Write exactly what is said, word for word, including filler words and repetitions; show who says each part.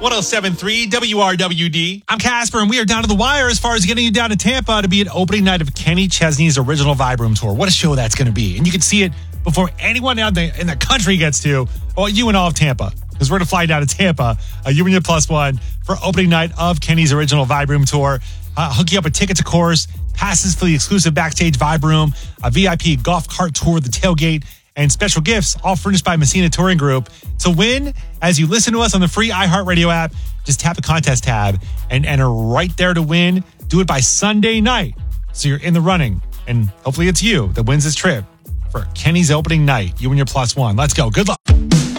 Speaker 1: oh seven point three W R W D. I'm Casper, and we are down to the wire as far as getting you down to Tampa to be at opening night of Kenny Chesney's original Vibe Room Tour. What a show that's going to be. And you can see it before anyone out there in the country gets to, well, you and all of Tampa. Because we're going to fly down to Tampa, uh, you and your plus one, for opening night of Kenny's original Vibe Room Tour. Uh, hook you up with tickets, of course, passes for the exclusive backstage Vibe Room, a V I P golf cart tour at the tailgate, and special gifts, all furnished by Messina Touring Group. To win, as you listen to us on the free iHeartRadio app, just tap the contest tab and enter right there to win. Do it by Sunday night, so you're in the running. And hopefully it's you that wins this trip for Kenny's opening night. You and your plus one. Let's go. Good luck.